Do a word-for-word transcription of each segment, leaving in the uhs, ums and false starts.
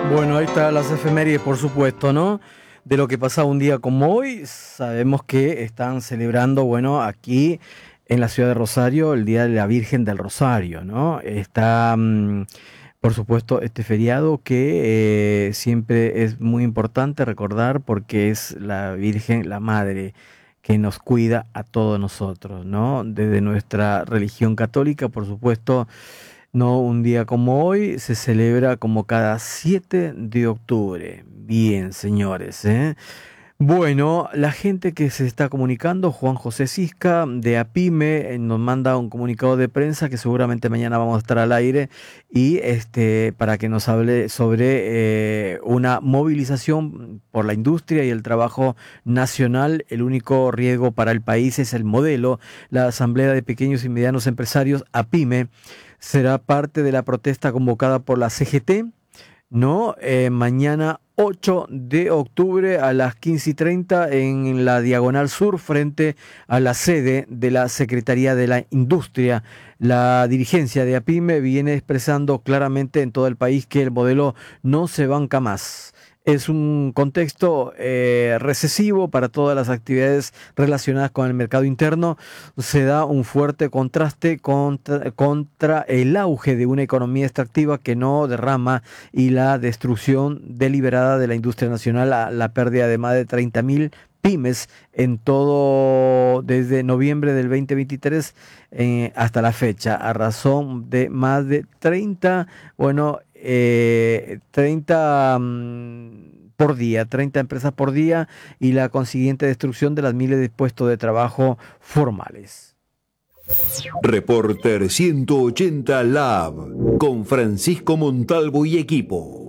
Bueno, ahí está las efemérides, por supuesto, ¿no? De lo que pasaba un día como hoy, sabemos que están celebrando, bueno, aquí en la ciudad de Rosario, el Día de la Virgen del Rosario, ¿no? Está, mm, por supuesto, este feriado que eh, siempre es muy importante recordar porque es la Virgen, la Madre, que nos cuida a todos nosotros, ¿no? Desde nuestra religión católica, por supuesto. No, un día como hoy se celebra como cada siete de octubre. Bien, señores, ¿eh? Bueno, la gente que se está comunicando, Juan José Cisca de APIME, eh, nos manda un comunicado de prensa que seguramente mañana vamos a estar al aire y este para que nos hable sobre eh, una movilización por la industria y el trabajo nacional. El único riesgo para el país es el modelo. La Asamblea de Pequeños y Medianos Empresarios, APIME, será parte de la protesta convocada por la C G T, ¿no? Eh, mañana ocho de octubre a las quince y treinta en la Diagonal Sur, frente a la sede de la Secretaría de la Industria. La dirigencia de APIME viene expresando claramente en todo el país que el modelo no se banca más. Es un contexto eh, recesivo para todas las actividades relacionadas con el mercado interno. Se da un fuerte contraste contra, contra el auge de una economía extractiva que no derrama y la destrucción deliberada de la industria nacional, la, la pérdida de más de treinta mil pymes en todo desde noviembre del veinte veintitrés eh, hasta la fecha, a razón de más de treinta, bueno, eh, treinta mm, por día, treinta empresas por día y la consiguiente destrucción de las miles de puestos de trabajo formales. Reporter ciento ochenta Lab con Francisco Montalvo y equipo.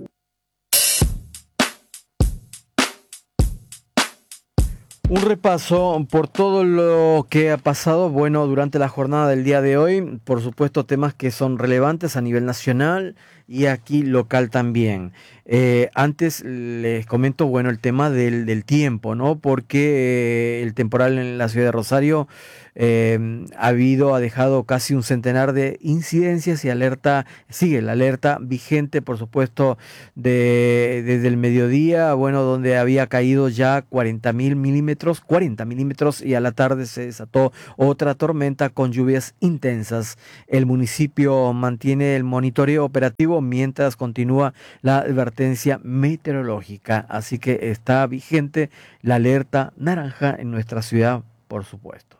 Un repaso por todo lo que ha pasado, bueno, durante la jornada del día de hoy, por supuesto temas que son relevantes a nivel nacional y aquí local también. Eh, antes les comento, bueno, el tema del, del tiempo, ¿no? Porque eh, el temporal en la ciudad de Rosario eh, ha habido, ha dejado casi un centenar de incidencias y alerta, sigue la alerta vigente, por supuesto, de, desde el mediodía, bueno, donde había caído ya cuarenta mil milímetros, cuarenta milímetros y a la tarde se desató otra tormenta con lluvias intensas. El municipio mantiene el monitoreo operativo mientras continúa la advertencia meteorológica, así que está vigente la alerta naranja en nuestra ciudad, por supuesto.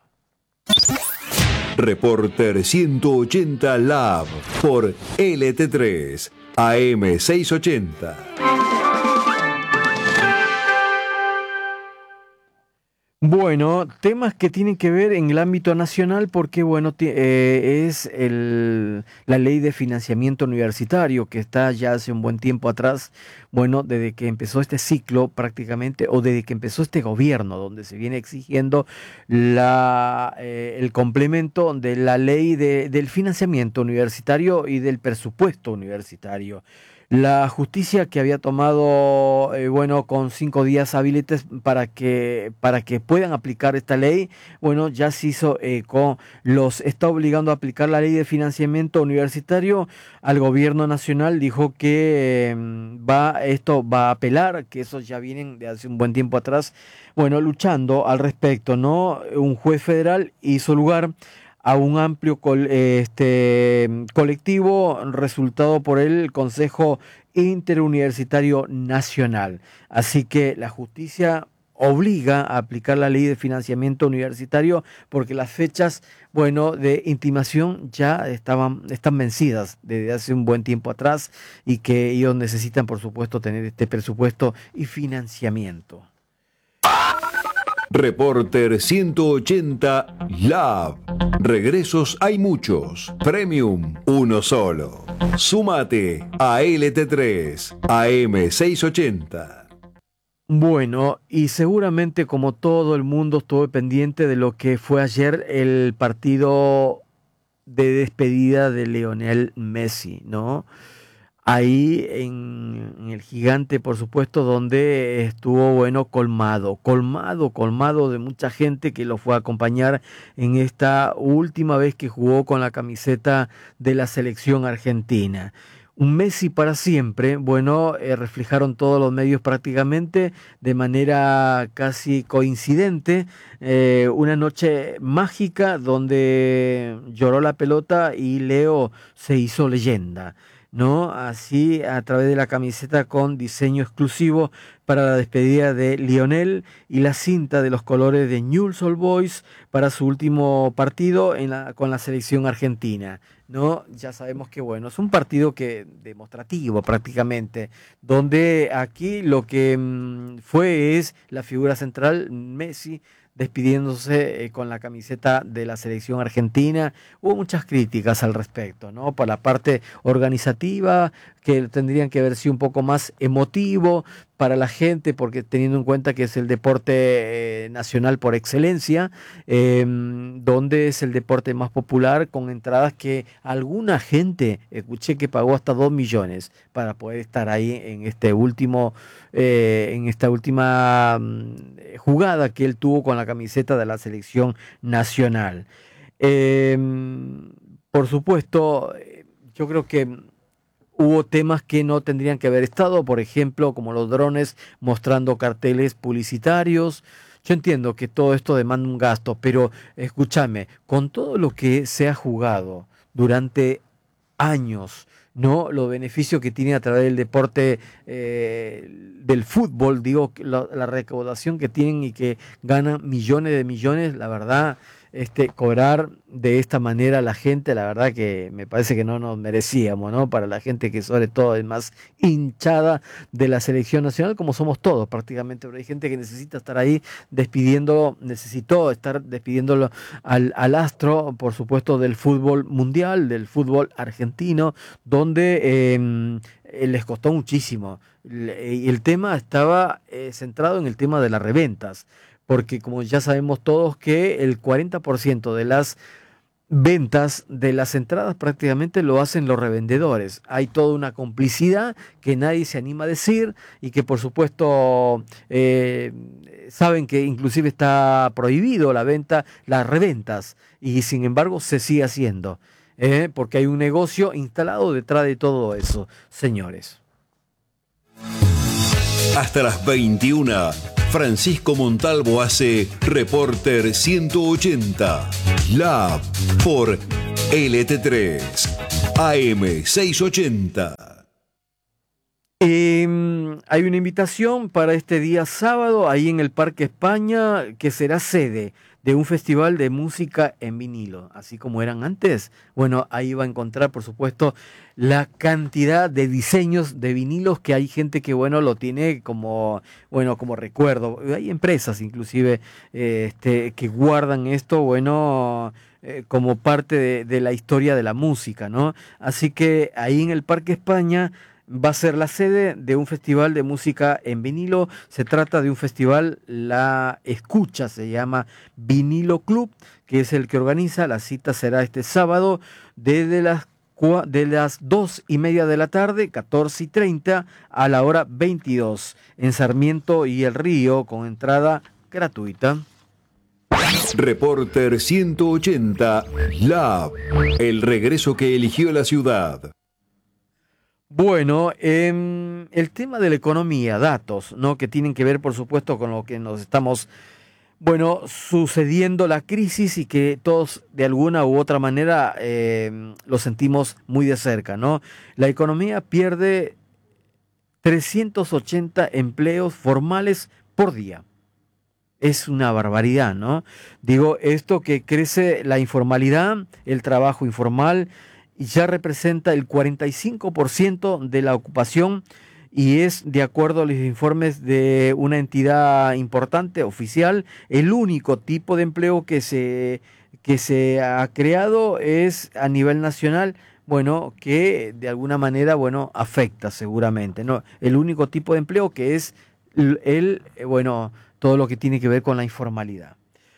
Reporter ciento ochenta Lab por L T tres A M seiscientos ochenta. Bueno, temas que tienen que ver en el ámbito nacional porque, bueno, eh, es el, la ley de financiamiento universitario que está ya hace un buen tiempo atrás, bueno, desde que empezó este ciclo prácticamente, o desde que empezó este gobierno, donde se viene exigiendo la, eh, el complemento de la ley de, del financiamiento universitario y del presupuesto universitario. La justicia que había tomado, eh, bueno, con cinco días hábiles para que, para que puedan aplicar esta ley, bueno, ya se hizo eco, los está obligando a aplicar la ley de financiamiento universitario al gobierno nacional, dijo que eh, va, esto va a apelar, que esos ya vienen de hace un buen tiempo atrás, bueno, luchando al respecto, ¿no? Un juez federal hizo lugar a un amplio col, este, colectivo resultado por el Consejo Interuniversitario Nacional. Así que la justicia obliga a aplicar la ley de financiamiento universitario porque las fechas, bueno, de intimación ya estaban, están vencidas desde hace un buen tiempo atrás y que ellos necesitan, por supuesto, tener este presupuesto y financiamiento. Reporter ciento ochenta Lab. Regresos hay muchos. Premium, uno solo. Súmate a L T tres A M seiscientos ochenta. Bueno, y seguramente como todo el mundo estuvo pendiente de lo que fue ayer el partido de despedida de Lionel Messi, ¿no? Ahí en, en el Gigante, por supuesto, donde estuvo, bueno, colmado, colmado, colmado de mucha gente que lo fue a acompañar en esta última vez que jugó con la camiseta de la selección argentina. un Messi para siempre, bueno, eh, reflejaron todos los medios prácticamente de manera casi coincidente, eh, una noche mágica donde lloró la pelota y Leo se hizo leyenda, ¿no? Así a través de la camiseta con diseño exclusivo para la despedida de Lionel y la cinta de los colores de Newell's Old Boys para su último partido en la, con la selección argentina. ¿No? Ya sabemos que bueno, es un partido que demostrativo prácticamente, donde aquí lo que mmm, fue es la figura central, Messi, despidiéndose eh, con la camiseta de la selección argentina. Hubo muchas críticas al respecto, ¿no? Por la parte organizativa, que tendrían que haber sido un poco más emotivo para la gente, porque teniendo en cuenta que es el deporte eh, nacional por excelencia, eh, donde es el deporte más popular, con entradas que alguna gente, escuché que pagó hasta dos millones para poder estar ahí en este último, eh, en esta última mm, jugada que él tuvo con la camiseta de la selección nacional. Eh, por supuesto, yo creo que hubo temas que no tendrían que haber estado, por ejemplo, como los drones mostrando carteles publicitarios. Yo entiendo que todo esto demanda un gasto, pero escúchame, con todo lo que se ha jugado durante años, ¿no? Los beneficios que tiene a través del deporte eh, del fútbol, digo, la, la recaudación que tienen y que ganan millones de millones, la verdad, este, cobrar de esta manera a la gente, la verdad que me parece que no nos merecíamos, ¿no? Para la gente que sobre todo es más hinchada de la selección nacional, como somos todos prácticamente, pero hay gente que necesita estar ahí despidiéndolo, necesitó estar despidiéndolo al, al astro, por supuesto, del fútbol mundial, del fútbol argentino, donde eh, les costó muchísimo. Y el tema estaba eh, centrado en el tema de las reventas, porque como ya sabemos todos que el cuarenta por ciento de las ventas de las entradas prácticamente lo hacen los revendedores. Hay toda una complicidad que nadie se anima a decir y que por supuesto eh, saben que inclusive está prohibido la venta, las reventas, y sin embargo se sigue haciendo, eh, porque hay un negocio instalado detrás de todo eso, señores. Hasta las veintiuna, Francisco Montalvo hace Reporter ciento ochenta, Lab por L T tres, A M seiscientos ochenta. Eh, hay una invitación para este día sábado, ahí en el Parque España, que será sede de un festival de música en vinilo, así como eran antes. Bueno, ahí va a encontrar, por supuesto, la cantidad de diseños de vinilos que hay gente que, bueno, lo tiene como, bueno, como recuerdo. Hay empresas, inclusive, eh, este, que guardan esto, bueno, eh, como parte de, de la historia de la música, ¿no? Así que ahí en el Parque España va a ser la sede de un festival de música en vinilo. Se trata de un festival, La Escucha, se llama Vinilo Club, que es el que organiza. La cita será este sábado desde las, de las dos y media de la tarde, catorce y treinta, a la hora veintidós, en Sarmiento y El Río, con entrada gratuita. Reporter ciento ochenta, Lab, el regreso que eligió la ciudad. Bueno, eh, el tema de la economía, datos, ¿no? Que tienen que ver, por supuesto, con lo que nos estamos, bueno, sucediendo la crisis y que todos de alguna u otra manera eh, lo sentimos muy de cerca, ¿no? La economía pierde trescientos ochenta empleos formales por día. Es una barbaridad, ¿no? Digo, esto que crece la informalidad, el trabajo informal, ya representa el cuarenta y cinco por ciento de la ocupación y es, de acuerdo a los informes de una entidad importante, oficial, el único tipo de empleo que se, que se ha creado es a nivel nacional, bueno, que de alguna manera, bueno, afecta seguramente, ¿no? El único tipo de empleo que es el, el bueno, todo lo que tiene que ver con la informalidad.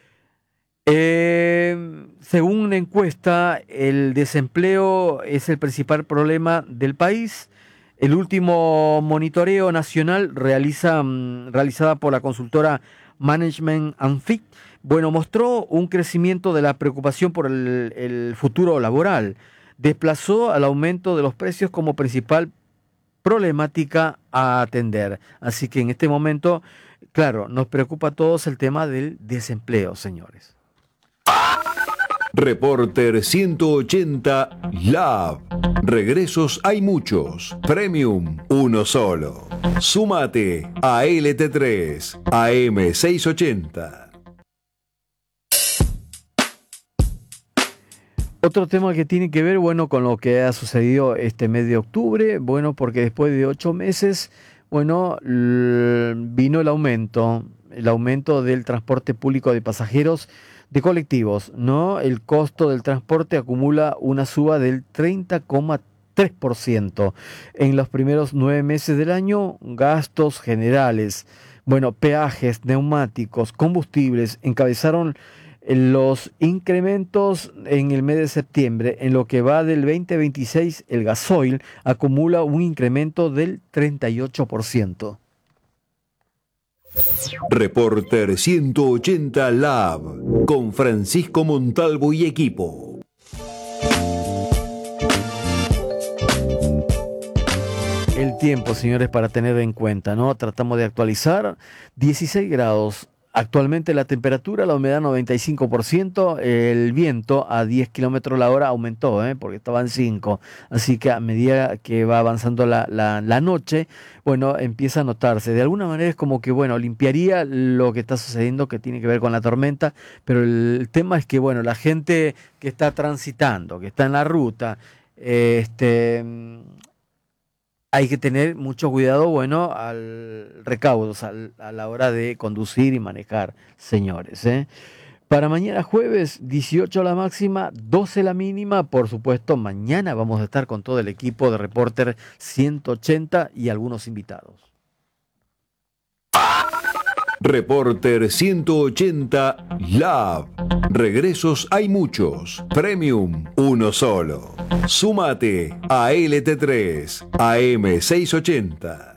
Eh, según una encuesta, el desempleo es el principal problema del país. El último monitoreo nacional realiza, realizada por la consultora Management and Fit, bueno, mostró un crecimiento de la preocupación por el, el futuro laboral. desplazó al aumento de los precios como principal problemática a atender. Así que en este momento, claro, nos preocupa a todos el tema del desempleo, señores. Reporter ciento ochenta Lab. Regresos hay muchos. Premium, uno solo. Súmate a L T tres, A M seiscientos ochenta. Otro tema que tiene que ver, bueno, con lo que ha sucedido este mes de octubre, bueno, porque después de ocho meses, bueno, vino el aumento, el aumento del transporte público de pasajeros de colectivos, ¿no? El costo del transporte acumula una suba del treinta coma tres por ciento en los primeros nueve meses del año. Gastos generales, bueno, peajes, neumáticos, combustibles, encabezaron los incrementos en el mes de septiembre. En lo que va del veinte veintiséis, el gasoil acumula un incremento del treinta y ocho por ciento. Reporter ciento ochenta Lab con Francisco Montalvo y equipo. El tiempo, señores, para tener en cuenta, ¿no? Tratamos de actualizar. dieciséis grados. Actualmente la temperatura, la humedad noventa y cinco por ciento, el viento a diez kilómetros la hora aumentó, ¿eh? Porque estaba en cinco. Así que a medida que va avanzando la, la, la noche, bueno, empieza a notarse. De alguna manera es como que, bueno, limpiaría lo que está sucediendo, que tiene que ver con la tormenta, pero el tema es que, bueno, la gente que está transitando, que está en la ruta, eh, este... hay que tener mucho cuidado, bueno, al recaudo, o sea, a la hora de conducir y manejar, señores, ¿eh? Para mañana jueves, dieciocho la máxima, doce la mínima. Por supuesto, mañana vamos a estar con todo el equipo de Reporter ciento ochenta y algunos invitados. Reporter ciento ochenta Lab. Regresos hay muchos. Premium, uno solo. Súmate a L T tres, A M seiscientos ochenta.